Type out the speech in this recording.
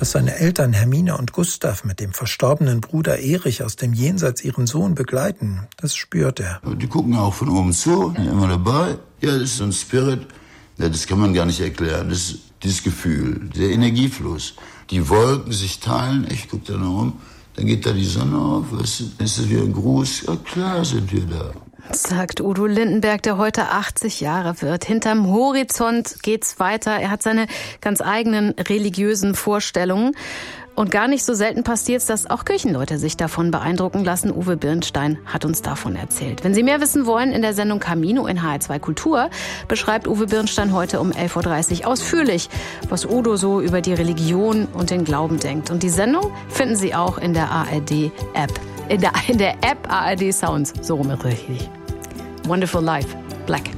dass seine Eltern Hermine und Gustav mit dem verstorbenen Bruder Erich aus dem Jenseits ihren Sohn begleiten, das spürt er. Die gucken auch von oben zu, immer dabei. Ja, das ist so ein Spirit, ja, das kann man gar nicht erklären. Das ist dieses Gefühl, der Energiefluss. Die Wolken sich teilen, ich gucke da noch rum, dann geht da die Sonne auf, ist das wie ein Gruß, ja klar sind wir da. Sagt Udo Lindenberg, der heute 80 Jahre wird. Hinterm Horizont geht's weiter. Er hat seine ganz eigenen religiösen Vorstellungen. Und gar nicht so selten passiert es, dass auch Kirchenleute sich davon beeindrucken lassen. Uwe Birnstein hat uns davon erzählt. Wenn Sie mehr wissen wollen, in der Sendung Camino in HR2 Kultur beschreibt Uwe Birnstein heute um 11.30 Uhr ausführlich, was Udo so über die Religion und den Glauben denkt. Und die Sendung finden Sie auch in der ARD-App. In der App ARD Sounds, so rum richtig. Wonderful Life, Black.